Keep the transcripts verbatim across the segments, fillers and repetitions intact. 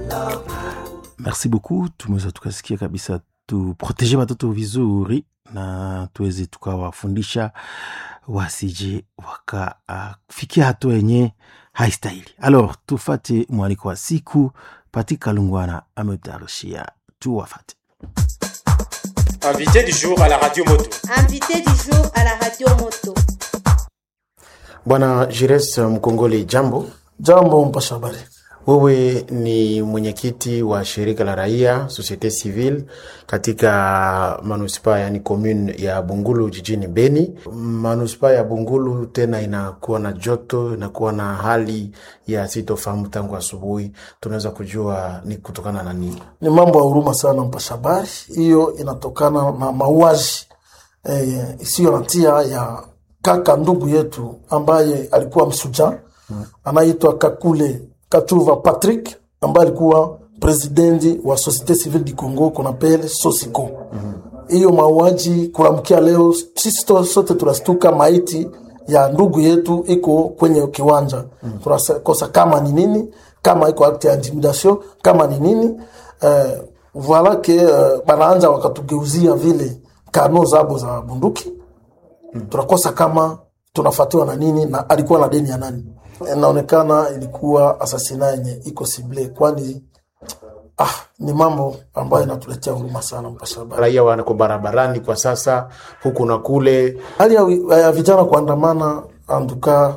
Merci beaucoup. Tumeweza tukasikia kabisa tuproteje watoto vizuri na tuweze tukawafundisha wasije wakafikia uh, hatua yenye haistahili. Alors, tufate mwaliko wa siku. Pati Kalungwana ametayarishia, tuwafate. Invité du jour à la radio moto. Invité du jour à la radio moto. Bwana Jires Mkongole, jambo. Jambo mpasha habari. Wewe ni mwenyekiti wa shirika la raia Societe Civile katika manusipa yani commune ya Bungulu jijini Beni. Manusipa ya Bungulu tena inakuwa na joto, inakuwa na hali ya sitofahamu tangu asubuhi. Tunaweza kujua ni kutokana na nini? Ni mambo ya huruma sana mpasha habari. Hiyo inatokana na mauaji eh, isiyo natia ya kaka ndugu yetu ambaye alikuwa msuja. Hmm. Anaitwa Kakule Kachuva Patrick ambaye alikuwa presidenti wa Societe Civile du Congo konapele Sosiko. Hiyo mm-hmm. mauaji kulamkia leo sisi sote tunastuka, maiti ya ndugu yetu iko kwenye kiwanja. Mm-hmm. Tunakosa kama ni nini, kama iko acte ya intimidation, kama ni nini. Eh, voilà que eh, banaanza wakatugeuzia vile kano zabo za bunduki. Mm-hmm. Tunakosa kama tunafuatiwa na nini na alikuwa na deni ya nani. Inaonekana ilikuwa asasina yenye iko sible, kwani ah ni mambo ambayo inatuletea huruma sana mpasha habari. Raia wanako barabarani kwa sasa huku na kule. Hali ya, ya vijana kuandamana anduka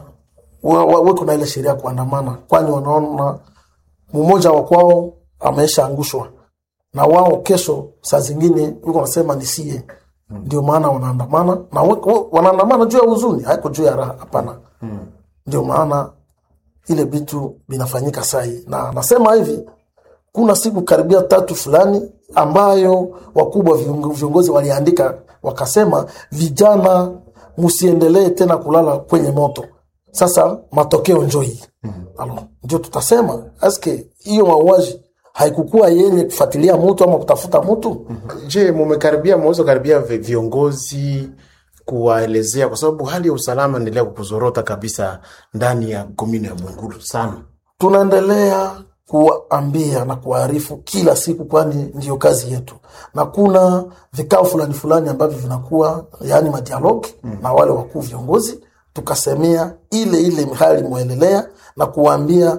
wako na ile sheria kuandamana, kwani wanaona mmoja wa kwao ameisha angushwa na wao kesho saa zingine yuko nasema ni sie. Hmm. Ndio maana wanaandamana na wanaandamana juu ya huzuni, haiko juu ya raha, hapana. Hmm. Ndio maana ile bitu binafanyika sai. Na nasema hivi, kuna siku karibia tatu fulani ambayo wakubwa viongozi waliandika wakasema vijana msiendelee tena kulala kwenye moto. Sasa matokeo njoi. Mm-hmm. Alo, ndio tutasema aske hiyo mauaji haikukua yenye kufuatilia mtu ama kutafuta mtu. Mm-hmm. Je, mumekaribia mwanzo karibia viongozi kuwaelezea, kwa sababu hali ya usalama endelea kukuzorota kabisa ndani ya komini ya Bungulu sana? Tunaendelea kuambia na kuarifu kila siku, kwani ndio kazi yetu. Na kuna vikao fulani fulani ambavyo vinakuwa yani madialogue mm. na wale wakuu viongozi, tukasemea ile ile hali muendelea na kuambia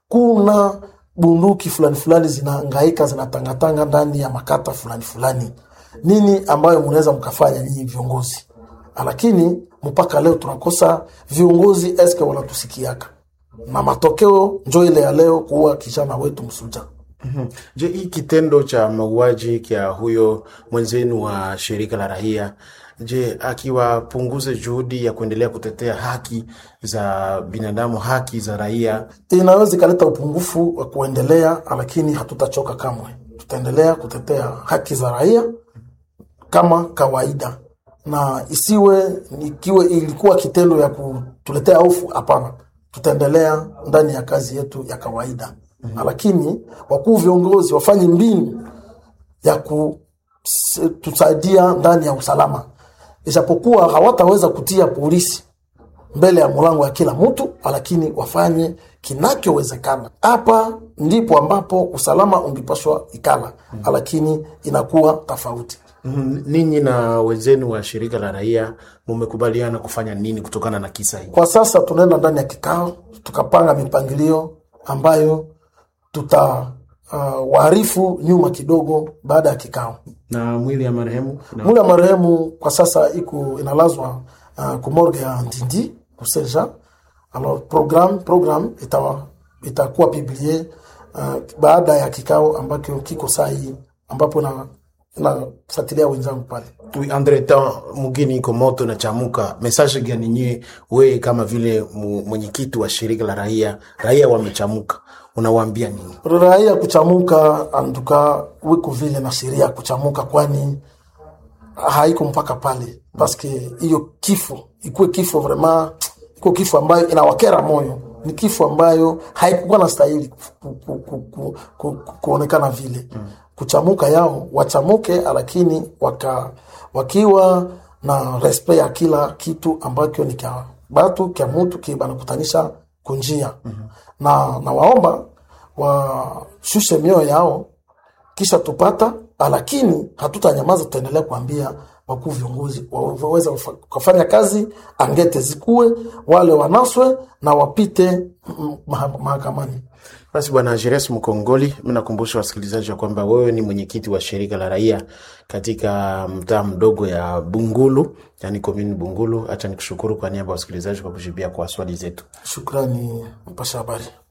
kuna bunduki fulani fulani zinahangaika zinatangatanga ndani ya makata fulani fulani. Nini ambayo mnaweza mkafanya nyinyi viongozi? Lakini mpaka leo tunakosa viongozi eske wanatusikiaka. Na matokeo njoo ile ya leo kuwa kijana wetu msuja. Mm-hmm. Je, hii kitendo cha mauaji kia huyo mwenzenu wa shirika la raia, je, akiwapunguze juhudi ya kuendelea kutetea haki za binadamu, haki za raia, inaweza kaleta upungufu wa kuendelea, lakini hatutachoka kamwe. Tutaendelea kutetea haki za raia kama kawaida. Na isiwe ikiwe ilikuwa kitendo ya kutuletea hofu, hapana. Tutaendelea ndani ya kazi yetu ya kawaida. Mm-hmm. Lakini wakuu viongozi wafanye mbinu ya kutusaidia ndani ya usalama. Ijapokuwa hawataweza kutia polisi mbele ya mlango ya kila mtu, lakini wafanye kinachowezekana. Hapa ndipo ambapo usalama ungepaswa ikala. Mm-hmm. Lakini inakuwa tofauti. Mm, ninyi na wenzenu wa shirika la raia mmekubaliana kufanya nini kutokana na kisa hiki? Kwa sasa tunaenda ndani ya kikao, tukapanga mipangilio ambayo tuta uh, waarifu nyuma kidogo baada ya kikao. Na mwili ya marehemu? Na mwili ya marehemu kwa sasa iko inalazwa uh, kumorge ya Ndindi kuseja. Alors program program itawa itakuwa publié uh, baada ya kikao ambacho kiko sahi ambapo na na fuatilia wenzangu pale. Oui, Andre Tan mugini iko moto na chamuka. Message gani nyie wewe kama vile mwenyekiti wa shirika la raia, raia wamechamuka, unawaambia nini? Raia kuchamuka anduka wiko vile na sheria kuchamuka, kwani haiko mpaka pale. Paske hiyo kifo ikuwe kifo vraiment iko kifo ambayo inawakera moyo. Ni kifo ambayo haikuwa na stahili ku, ku, ku, ku, ku, kuonekana vile. Mm. Kuchamuka yao wachamuke, lakini waka wakiwa na respect ya kila kitu ambacho ni kwa batu kwa mtu kibana kutanisha kunjia. Mm-hmm. Na na waomba washushe mioyo yao kisha tupata, lakini hatutanyamaza, tutaendelea kuambia wakuu viongozi waweza kufanya kazi, angete zikuwe, wale wanaswe na wapite mahakamani. Basi Bwana Jeresi Mkongoli, mimi nakumbusha wasikilizaji kwamba wewe ni mwenyekiti wa shirika la raia katika mtaa mdogo ya Bungulu, yani commune Bungulu. Acha nikushukuru kwa niaba ya wasikilizaji kwa kujibia kwa swali zetu. Shukrani mpasha habari.